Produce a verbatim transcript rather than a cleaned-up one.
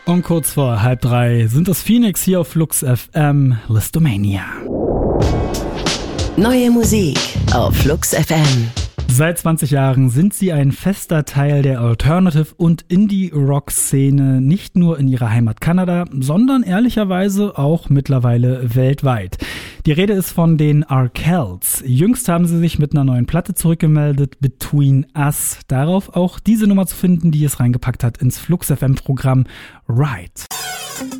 Und kurz vor halb drei sind das Phoenix hier auf Flux F M, Listomania. Neue Musik auf Flux F M. Seit zwanzig Jahren sind sie ein fester Teil der Alternative- und Indie-Rock-Szene, nicht nur in ihrer Heimat Kanada, sondern ehrlicherweise auch mittlerweile weltweit. Die Rede ist von den Arkells. Jüngst haben sie sich mit einer neuen Platte zurückgemeldet, Between Us. Darauf auch diese Nummer zu finden, die es reingepackt hat ins Flux F M-Programm Right.